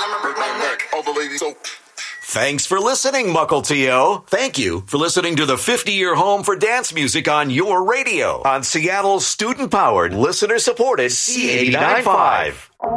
All the ladies, so. Thanks for listening, Mukilteo. Thank you for listening to the 50-year home for dance music on your radio on Seattle's student-powered, listener-supported C89.5.